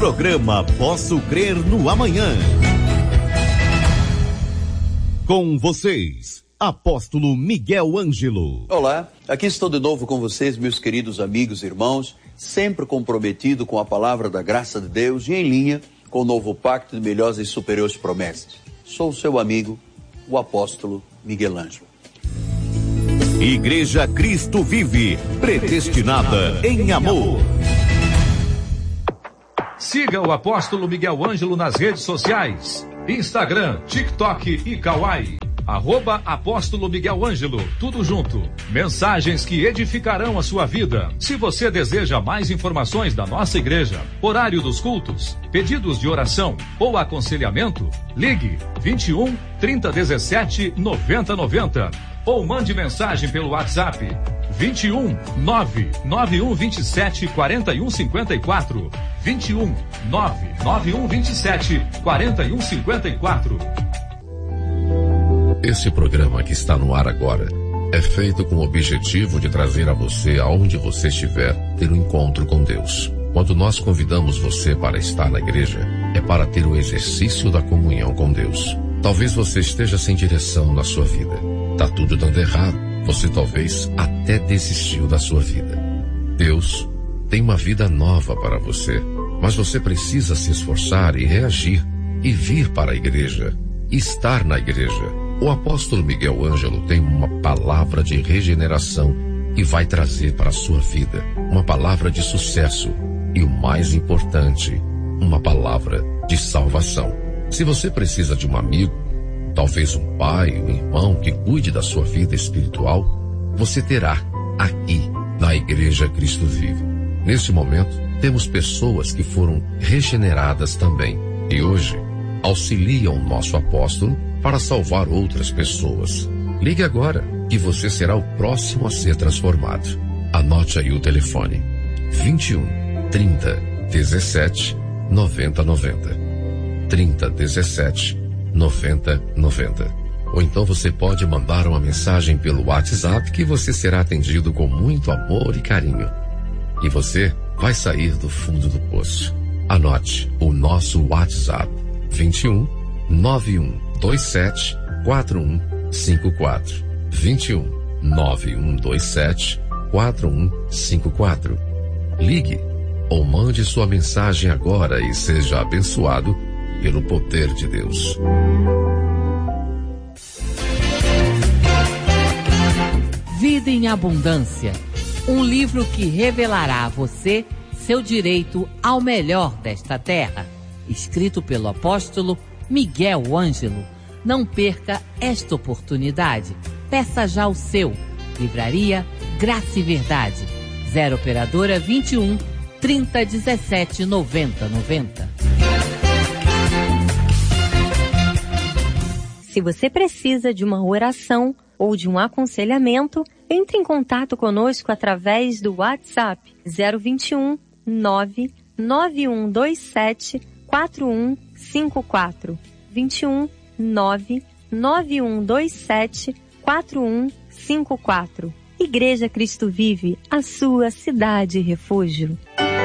Programa Posso Crer no Amanhã. Com vocês, Apóstolo Miguel Ângelo. Olá, aqui estou de novo com vocês, meus queridos amigos e irmãos, sempre comprometido com a palavra da graça de Deus e em linha com o novo pacto de melhores e superiores promessas. Sou o seu amigo, o Apóstolo Miguel Ângelo. Igreja Cristo Vive, predestinada em amor. Siga o Apóstolo Miguel Ângelo nas redes sociais, Instagram, TikTok e Kawaii. @Apóstolo Miguel Ângelo, tudo junto. Mensagens que edificarão a sua vida. Se você deseja mais informações da nossa igreja, horário dos cultos, pedidos de oração ou aconselhamento, ligue 21 3017 9090 ou mande mensagem pelo WhatsApp 21 99127 4154 21 99127 4154. Esse programa que está no ar agora é feito com o objetivo de trazer a você, aonde você estiver, ter um encontro com Deus. Quando nós convidamos você para estar na igreja, é para ter o exercício da comunhão com Deus. Talvez você esteja sem direção na sua vida. Tá tudo dando errado. Você talvez até desistiu da sua vida. Deus tem uma vida nova para você, mas você precisa se esforçar e reagir e vir para a igreja, estar na igreja. O apóstolo Miguel Ângelo tem uma palavra de regeneração que vai trazer para a sua vida uma palavra de sucesso e, o mais importante, uma palavra de salvação. Se você precisa de um amigo, talvez um pai, um irmão que cuide da sua vida espiritual, você terá aqui na Igreja Cristo Vive. Neste momento, temos pessoas que foram regeneradas também e hoje auxiliam o nosso apóstolo para salvar outras pessoas. Ligue agora que você será o próximo a ser transformado. Anote aí o telefone: 21 30 17 90 90. 30 17 90 90. Ou então você pode mandar uma mensagem pelo WhatsApp que você será atendido com muito amor e carinho. E você vai sair do fundo do poço. Anote o nosso WhatsApp: 21 9127 4154. 21 9127 4154. Ligue ou mande sua mensagem agora e seja abençoado pelo poder de Deus. Vida em Abundância, um livro que revelará a você seu direito ao melhor desta terra, escrito pelo apóstolo Miguel Ângelo. Não perca esta oportunidade. Peça já o seu. Livraria Graça e Verdade. 0 operadora 21 30 17 90 90. Se você precisa de uma oração ou de um aconselhamento, entre em contato conosco através do WhatsApp 021 99127 4154. 21 99127 4154. Igreja Cristo Vive, a sua cidade refúgio.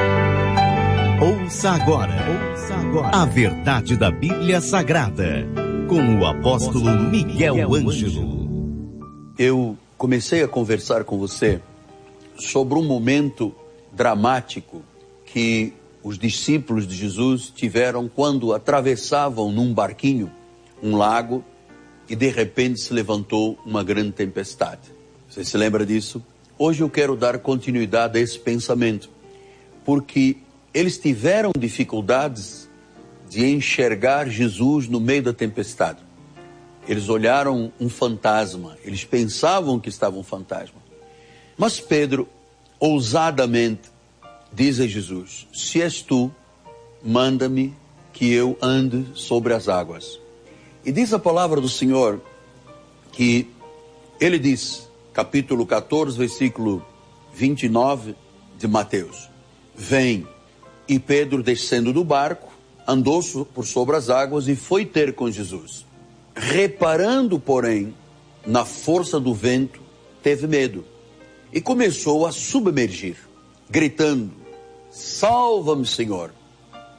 Ouça agora a verdade da Bíblia Sagrada, com o apóstolo Miguel Ângelo. Eu comecei a conversar com você sobre um momento dramático que os discípulos de Jesus tiveram quando atravessavam num barquinho um lago e de repente se levantou uma grande tempestade. Você se lembra disso? Hoje eu quero dar continuidade a esse pensamento, porque eles tiveram dificuldades de enxergar Jesus no meio da tempestade. Eles olharam um fantasma, eles pensavam que estava um fantasma. Mas Pedro, ousadamente, diz a Jesus: se és tu, manda-me que eu ande sobre as águas. E diz a palavra do Senhor que ele diz, capítulo 14, versículo 29 de Mateus: vem. E Pedro, descendo do barco, andou por sobre as águas e foi ter com Jesus. Reparando, porém, na força do vento, teve medo e começou a submergir, gritando: salva-me, Senhor.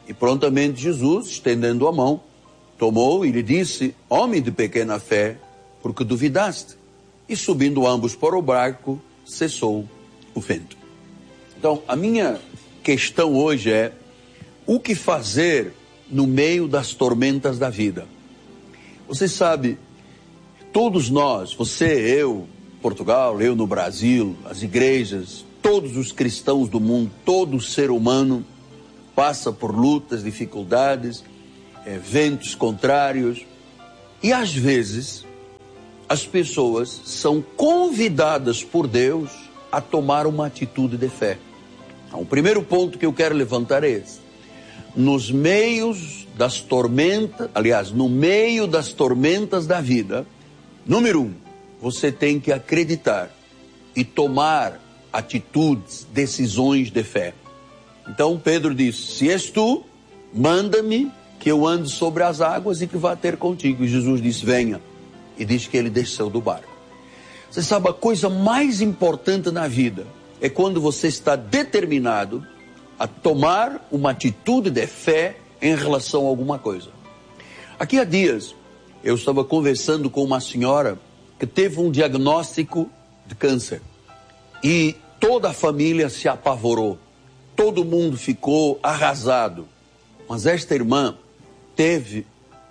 E prontamente Jesus, estendendo a mão, tomou e lhe disse: homem de pequena fé, por que duvidaste? E subindo ambos para o barco, cessou o vento. Então, a minha questão hoje é: o que fazer no meio das tormentas da vida? Você sabe, todos nós, você, eu, Portugal, eu no Brasil, as igrejas, todos os cristãos do mundo, todo ser humano passa por lutas, dificuldades, ventos contrários. E às vezes as pessoas são convidadas por Deus a tomar uma atitude de fé. Então, o primeiro ponto que eu quero levantar é esse. Nos meios das tormentas, aliás, no meio das tormentas da vida, número 1, você tem que acreditar e tomar atitudes, decisões de fé. Então Pedro disse: se és tu, manda-me que eu ande sobre as águas e que vá ter contigo. E Jesus disse: venha. E diz que ele desceu do barco. Você sabe, a coisa mais importante na vida é quando você está determinado a tomar uma atitude de fé em relação a alguma coisa. Aqui há dias, eu estava conversando com uma senhora que teve um diagnóstico de câncer. E toda a família se apavorou. Todo mundo ficou arrasado. Mas esta irmã teve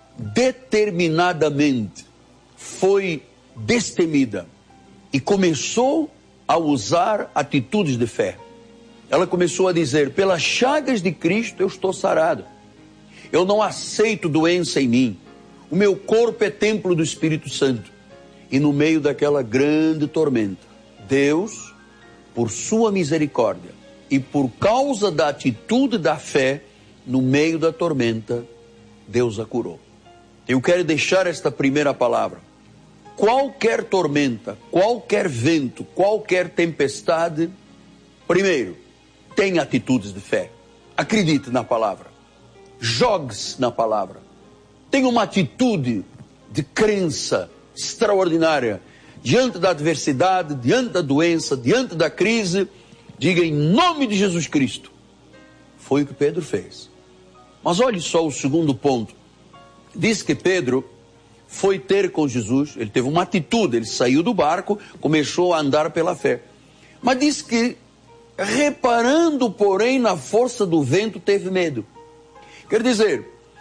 determinadamente, foi destemida e começou a usar atitudes de fé. Ela começou a dizer: pelas chagas de Cristo eu estou sarado. Eu não aceito doença em mim. O meu corpo é templo do Espírito Santo. E no meio daquela grande tormenta, Deus, por sua misericórdia e por causa da atitude da fé, no meio da tormenta, Deus a curou. Eu quero deixar esta primeira palavra. Qualquer tormenta, qualquer vento, qualquer tempestade, primeiro, tenha atitudes de fé. Acredite na palavra. Jogue-se na palavra. Tenha uma atitude de crença extraordinária. Diante da adversidade, diante da doença, diante da crise, diga: em nome de Jesus Cristo. Foi o que Pedro fez. Mas olhe só o segundo ponto. Diz que Pedro foi ter com Jesus, ele teve uma atitude, ele saiu do barco, começou a andar pela fé. Mas diz que, reparando, porém, na força do vento, teve medo. Quer dizer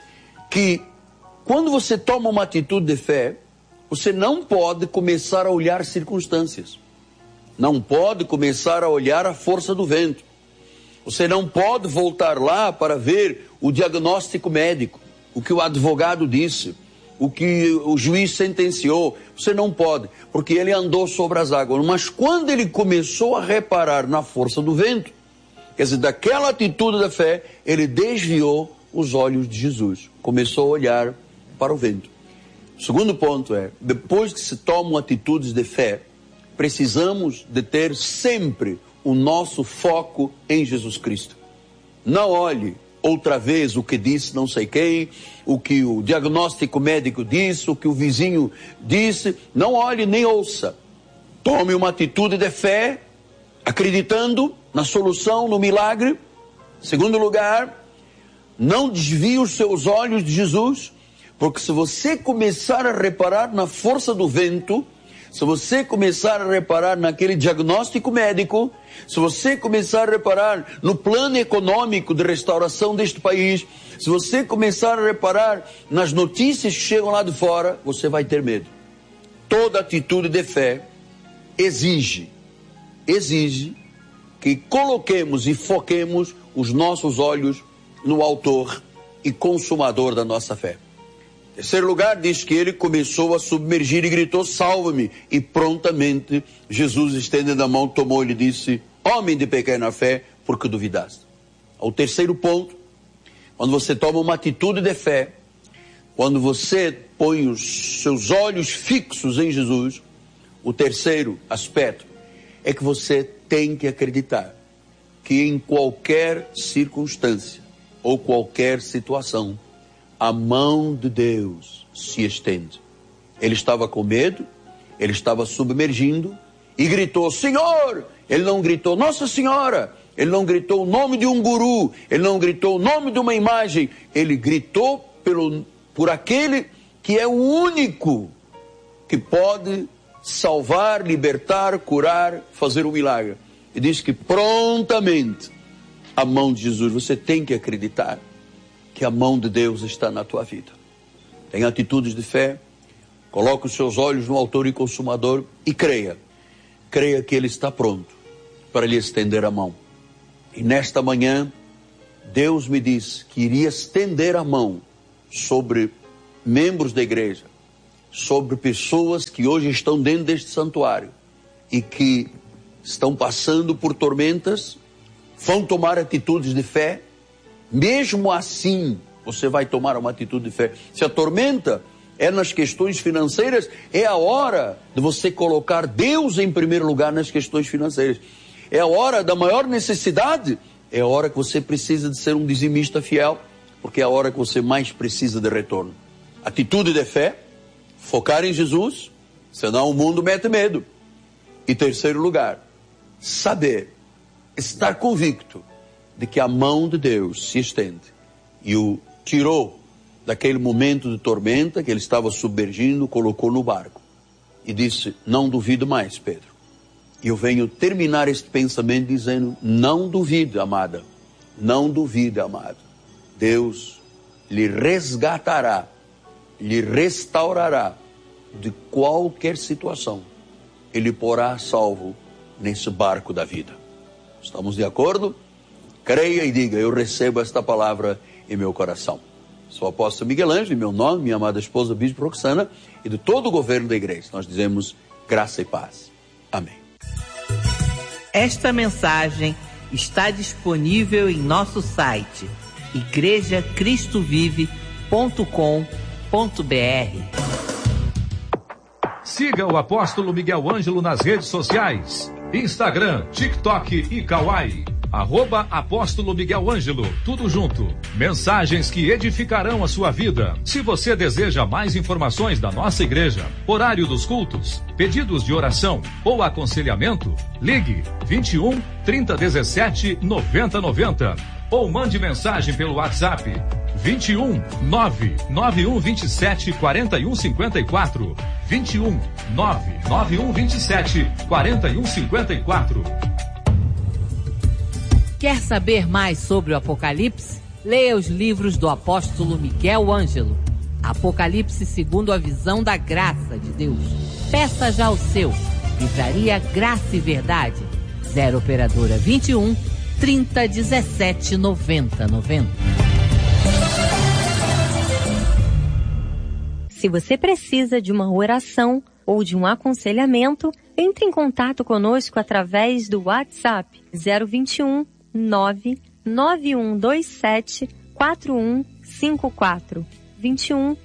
que quando você toma uma atitude de fé, você não pode começar a olhar circunstâncias. Não pode começar a olhar a força do vento. Você não pode voltar lá para ver o diagnóstico médico, o que o advogado disse, o que o juiz sentenciou. Você não pode, porque ele andou sobre as águas. Mas quando ele começou a reparar na força do vento, quer dizer, daquela atitude da fé, ele desviou os olhos de Jesus. Começou a olhar para o vento. O segundo ponto é, depois que se tomam atitudes de fé, precisamos de ter sempre o nosso foco em Jesus Cristo. Não olhe outra vez o que disse não sei quem, o que o diagnóstico médico disse, o que o vizinho disse. Não olhe nem ouça. Tome uma atitude de fé, acreditando na solução, no milagre. Segundo lugar, não desvie os seus olhos de Jesus, porque se você começar a reparar na força do vento, se você começar a reparar naquele diagnóstico médico, se você começar a reparar no plano econômico de restauração deste país, se você começar a reparar nas notícias que chegam lá de fora, você vai ter medo. Toda atitude de fé exige que coloquemos e foquemos os nossos olhos no autor e consumador da nossa fé. Em terceiro lugar, diz que ele começou a submergir e gritou: salva-me. E prontamente Jesus, estendendo a mão, tomou e lhe disse: homem de pequena fé, por que duvidaste? O terceiro ponto, quando você toma uma atitude de fé, quando você põe os seus olhos fixos em Jesus, o terceiro aspecto é que você tem que acreditar que em qualquer circunstância ou qualquer situação, a mão de Deus se estende. Ele estava com medo, ele estava submergindo e gritou: Senhor! Ele não gritou: Nossa Senhora! Ele não gritou o nome de um guru, ele não gritou o nome de uma imagem, ele gritou por aquele que é o único que pode salvar, libertar, curar, fazer um milagre. E diz que prontamente a mão de Jesus, você tem que acreditar que a mão de Deus está na tua vida. Tenha atitudes de fé, coloque os seus olhos no autor e consumador e creia. Creia que Ele está pronto para lhe estender a mão. E nesta manhã, Deus me disse que iria estender a mão sobre membros da igreja, sobre pessoas que hoje estão dentro deste santuário e que estão passando por tormentas, vão tomar atitudes de fé. Mesmo assim, você vai tomar uma atitude de fé. Se a tormenta é nas questões financeiras, é a hora de você colocar Deus em primeiro lugar nas questões financeiras. É a hora da maior necessidade, é a hora que você precisa de ser um dizimista fiel, porque é a hora que você mais precisa de retorno. Atitude de fé, focar em Jesus, senão o mundo mete medo. E terceiro lugar, saber, estar convicto de que a mão de Deus se estende e o tirou daquele momento de tormenta que ele estava submergindo, colocou no barco e disse: não duvido mais, Pedro. E eu venho terminar este pensamento dizendo: não duvide, amada, não duvide, amado. Deus lhe resgatará, lhe restaurará de qualquer situação. Ele porá a salvo nesse barco da vida. Estamos de acordo? Creia e diga: eu recebo esta palavra em meu coração. Sou o apóstolo Miguel Ângelo, em meu nome, minha amada esposa Bispo Roxana e de todo o governo da igreja. Nós dizemos graça e paz. Amém. Esta mensagem está disponível em nosso site igrejacristovive.com.br. Siga o apóstolo Miguel Ângelo nas redes sociais: Instagram, TikTok e Kawaii. @apóstolo Miguel Ângelo, tudo junto. Mensagens que edificarão a sua vida. Se você deseja mais informações da nossa igreja, horário dos cultos, pedidos de oração ou aconselhamento, ligue 21 3017 9090 ou mande mensagem pelo WhatsApp 21 99127 4154 21 99127 4154. Quer saber mais sobre o Apocalipse? Leia os livros do apóstolo Miguel Ângelo. Apocalipse segundo a visão da graça de Deus. Peça já o seu. Livraria Graça e Verdade. 0 operadora 21 3017 9090. Se você precisa de uma oração ou de um aconselhamento, entre em contato conosco através do WhatsApp 021 99127 4154 21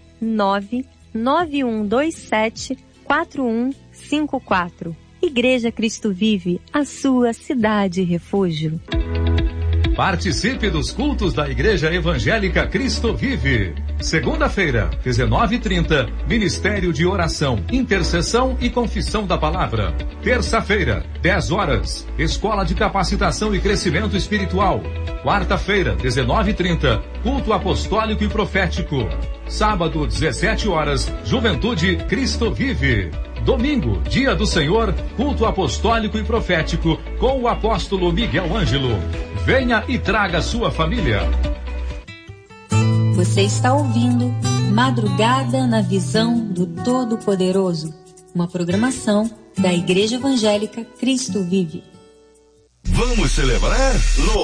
99127 4154. Igreja Cristo Vive, a sua cidade refúgio. Participe dos cultos da Igreja Evangélica Cristo Vive. Segunda-feira, 19h30, Ministério de Oração, Intercessão e Confissão da Palavra. Terça-feira, 10 horas, Escola de Capacitação e Crescimento Espiritual. Quarta-feira, 19h30, Culto Apostólico e Profético. Sábado, 17 horas, Juventude Cristo Vive. Domingo, Dia do Senhor, Culto Apostólico e Profético, com o apóstolo Miguel Ângelo. Venha e traga sua família. Você está ouvindo Madrugada na Visão do Todo-Poderoso, uma programação da Igreja Evangélica Cristo Vive. Vamos celebrar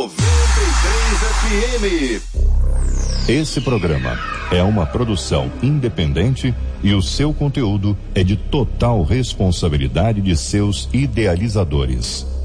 93 FM. Esse programa é uma produção independente e o seu conteúdo é de total responsabilidade de seus idealizadores.